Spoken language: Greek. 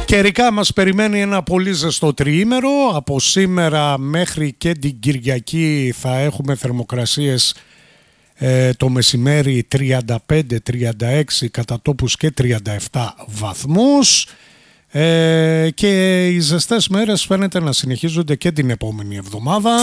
Καιρικά μας περιμένει ένα πολύ ζεστό τριήμερο. Από σήμερα μέχρι και την Κυριακή θα έχουμε θερμοκρασίες το μεσημέρι 35-36, κατά τόπους και 37 βαθμούς. Και οι ζεστές μέρες φαίνεται να συνεχίζονται και την επόμενη εβδομάδα.